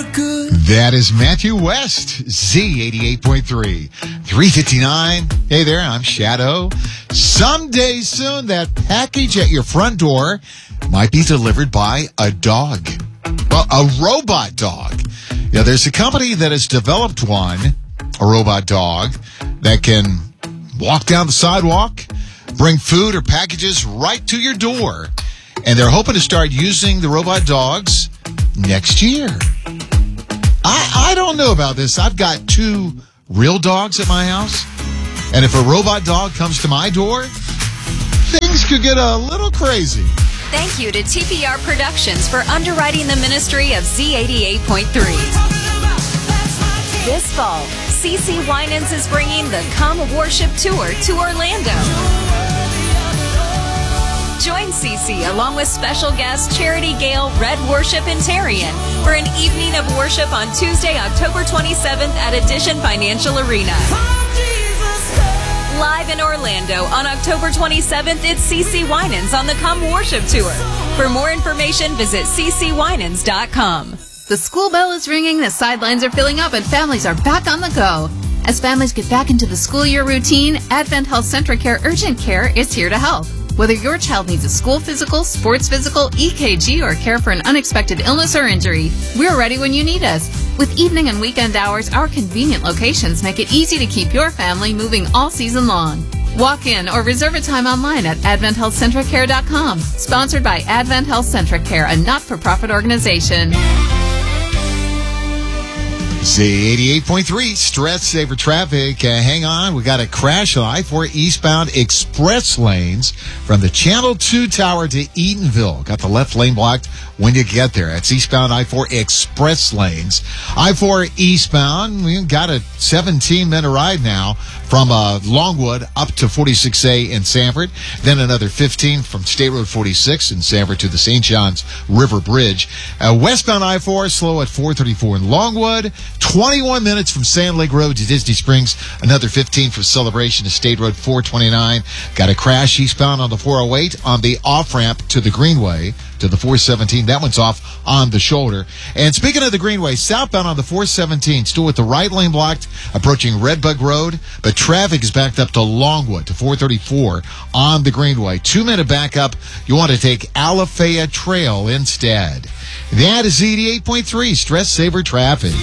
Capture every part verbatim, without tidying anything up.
good. That is Matthew West, Z eighty-eight point three. three fifty-nine. Hey there, I'm Shadow. Someday soon, that package at your front door might be delivered by a dog. Well, a robot dog. Yeah, there's a company that has developed one, a robot dog, that can walk down the sidewalk, bring food or packages right to your door. And they're hoping to start using the robot dogs next year. I, I don't know about this. I've got two real dogs at my house. And if a robot dog comes to my door, things could get a little crazy. Thank you to T P R Productions for underwriting the ministry of Z eighty-eight point three. This fall, C C Winans is bringing the Come Worship Tour to Orlando. Join C C along with special guest Charity Gale, Red Worship, and Tarian for an evening of worship on Tuesday, October twenty-seventh at Addition Financial Arena. Live in Orlando on October twenty-seventh, it's C C Winans on the Come Worship Tour. For more information, visit c c winans dot com. The school bell is ringing, the sidelines are filling up, and families are back on the go. As families get back into the school year routine, Advent Health Centracare Urgent Care is here to help. Whether your child needs a school physical, sports physical, E K G, or care for an unexpected illness or injury, we're ready when you need us. With evening and weekend hours, our convenient locations make it easy to keep your family moving all season long. Walk in or reserve a time online at advent health centracare dot com. Sponsored by Advent Health Centracare, a not-for-profit organization. Z eighty-eight point three, stress saver traffic. Uh, hang on, we got a crash on I four eastbound express lanes from the Channel two Tower to Eatonville. Got the left lane blocked when you get there. That's eastbound I four express lanes. I four eastbound, we got a seventeen-minute ride now from uh, Longwood up to forty-six A in Sanford. Then another fifteen from State Road forty-six in Sanford to the Saint John's River Bridge. Uh, westbound I four slow at four thirty-four in Longwood. twenty-one minutes from Sand Lake Road to Disney Springs. Another fifteen from Celebration to State Road four twenty-nine. Got a crash eastbound on the four oh eight on the off-ramp to the Greenway to the four seventeen. That one's off on the shoulder. And speaking of the Greenway, southbound on the four seventeen, still with the right lane blocked, approaching Redbug Road, but traffic is backed up to Longwood to four thirty-four on the Greenway. Two-minute backup. You want to take Alafaya Trail instead. That is eighty-eight point three, stress saver traffic.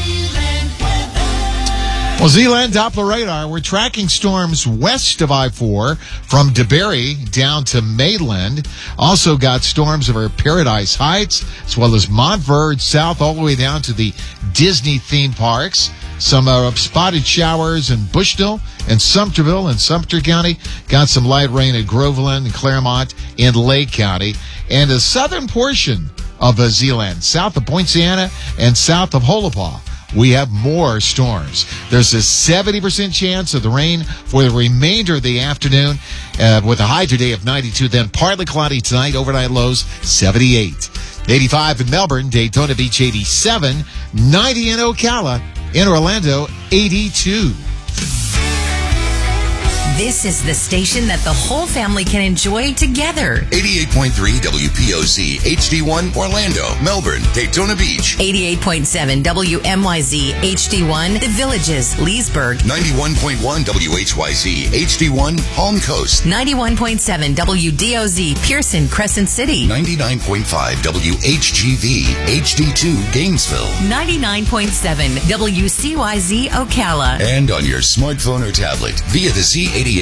Well, Z-Land Doppler radar, we're tracking storms west of I four from DeBerry down to Mainland. Also got storms over Paradise Heights, as well as Montverde south all the way down to the Disney theme parks. Some uh, spotted showers in Bushnell and Sumterville and Sumter County. Got some light rain at Groveland and Claremont and Lake County. And the southern portion of uh, Z-Land, south of Point Siena and south of Holopaw, we have more storms. There's a seventy percent chance of the rain for the remainder of the afternoon uh, with a high today of ninety-two. Then partly cloudy tonight, overnight lows seventy-eight. eighty-five in Melbourne, Daytona Beach eighty-seven, ninety in Ocala, in Orlando eighty-two. This is the station that the whole family can enjoy together. eighty-eight point three W P O Z, H D one, Orlando, Melbourne, Daytona Beach. eighty-eight point seven W M Y Z, H D one, The Villages, Leesburg. ninety-one point one W H Y Z, H D one, Palm Coast. ninety-one point seven W D O Z, Pearson, Crescent City. ninety-nine point five W H G V, H D two, Gainesville. ninety-nine point seven W C Y Z, Ocala. And on your smartphone or tablet via the Z eighty-eight